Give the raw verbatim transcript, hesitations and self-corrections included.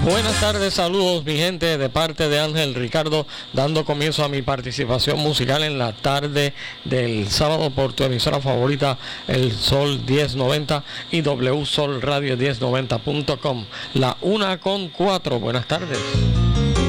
Buenas tardes, saludos mi gente, de parte de Ángel Ricardo, dando comienzo a mi participación musical en la tarde del sábado por tu emisora favorita, El Sol diez noventa y W Sol Radio diez noventa punto com, la una con cuatro. Buenas tardes.